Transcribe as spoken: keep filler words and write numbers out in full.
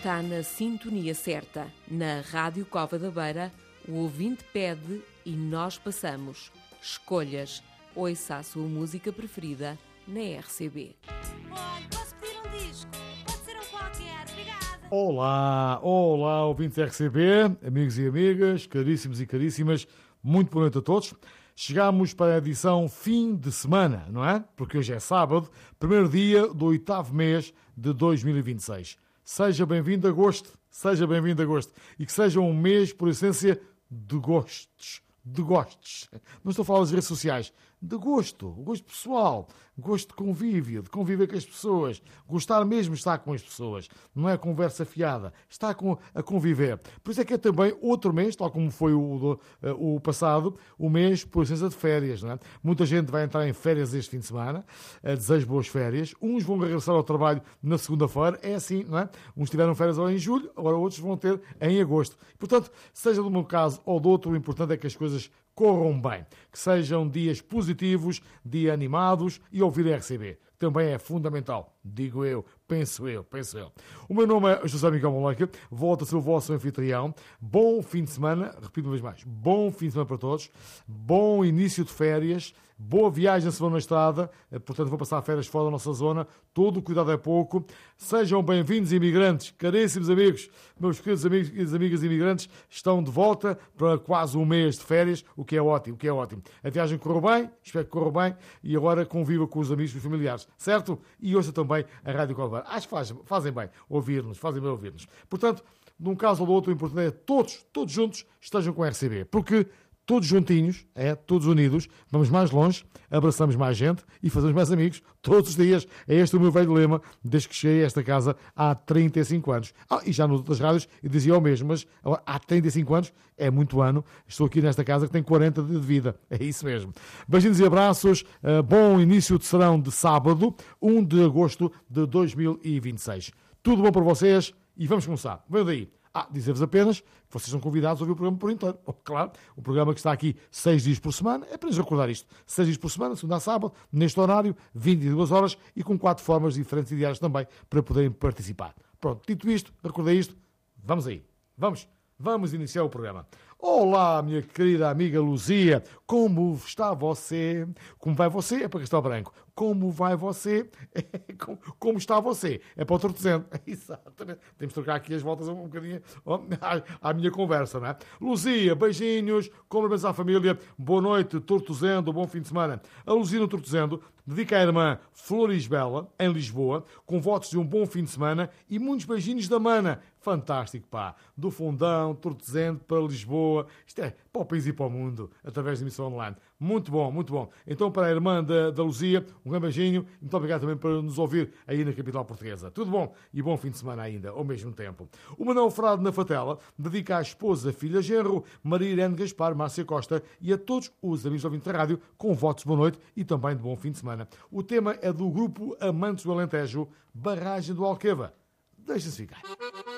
Está na sintonia certa. Na Rádio Cova da Beira, o ouvinte pede e nós passamos. Escolhas. Ouça a sua música preferida na R C B. Olha, posso pedir um disco? Pode ser um qualquer, obrigada. Olá, olá, ouvintes R C B, amigos e amigas, caríssimos e caríssimas, muito boa noite a todos. Chegamos para a edição fim de semana, não é? Porque hoje é sábado, primeiro dia do oitavo mês de dois mil e vinte e seis. Seja bem-vindo a agosto, seja bem-vindo a agosto. E que seja um mês, por essência, de gostos. De gostos. Não estou a falar das redes sociais. De gosto, gosto pessoal, gosto de convívio, de conviver com as pessoas. Gostar mesmo está com as pessoas. Não é conversa fiada. Está com, a conviver. Por isso é que é também outro mês, tal como foi o, o, o passado, o mês por essência de férias. Não é? Muita gente vai entrar em férias este fim de semana. Desejo boas férias. Uns vão regressar ao trabalho na segunda-feira. É assim, não é? Uns tiveram férias agora em julho, agora outros vão ter em agosto. Portanto, seja do meu caso ou do outro, o importante é que as coisas corram bem, que sejam dias positivos, dias animados e ouvir a R C B. Também é fundamental, digo eu, penso eu, penso eu. O meu nome é José Miguel Moleca, volto a ser o vosso anfitrião. Bom fim de semana, repito uma vez mais, bom fim de semana para todos, bom início de férias, boa viagem a semana na estrada, portanto vou passar férias fora da nossa zona, todo o cuidado é pouco. Sejam bem-vindos imigrantes, caríssimos amigos, meus queridos amigos e amigas imigrantes, estão de volta para quase um mês de férias, o que é ótimo, o que é ótimo. A viagem correu bem, espero que corra bem, e agora conviva com os amigos e os familiares, certo? E ouça também a Rádio Cova. Acho que faz, fazem bem ouvir-nos, fazem bem ouvir-nos. Portanto, num caso ou do outro, o importante é que todos, todos juntos, estejam com a R C B, porque todos juntinhos, é, todos unidos, vamos mais longe, abraçamos mais gente e fazemos mais amigos todos os dias. É este o meu velho lema, desde que cheguei a esta casa há trinta e cinco anos. Ah, e já nas outras rádios eu dizia o mesmo, mas há trinta e cinco anos, é muito ano, estou aqui nesta casa que tem quarenta de vida. É isso mesmo. Beijinhos e abraços, bom início de serão de sábado, um de agosto de dois mil e vinte e seis. Tudo bom para vocês e vamos começar. Vem daí. Ah, dizer-vos apenas que vocês são convidados a ouvir o programa por inteiro. Oh, claro, o programa que está aqui seis dias por semana, é apenas recordar isto. Seis dias por semana, segunda a sábado, neste horário, vinte e duas horas e com quatro formas diferentes e diárias também para poderem participar. Pronto, dito isto, recordei isto, vamos aí. Vamos, vamos iniciar o programa. Olá, minha querida amiga Luzia, como está você? Como vai você? É para Castelo Branco. Como vai você? É, como, como está você? É para o Tortozendo. Exatamente. Temos de trocar aqui as voltas um bocadinho à, à minha conversa, não é? Luzia, beijinhos, cumprimentos à família, boa noite, Tortozendo, bom fim de semana. A Luzia no Tortozendo dedica à irmã Florisbela, em Lisboa, com votos de um bom fim de semana e muitos beijinhos da mana. Fantástico, pá. Do Fundão, Tortozendo para Lisboa. Isto é para o país e para o mundo, através da emissão online. Muito bom, muito bom. Então, para a irmã da, da Luzia, um grande beijinho. Muito obrigado também por nos ouvir aí na capital portuguesa. Tudo bom? E bom fim de semana ainda, ao mesmo tempo. O Manuel Frade na Fatela dedica à esposa, filha genro, Maria Irene Gaspar, Márcia Costa e a todos os amigos do ouvinte da rádio, com votos de boa noite e também de bom fim de semana. O tema é do grupo Amantes do Alentejo, Barragem do Alqueva. Deixa-se ficar.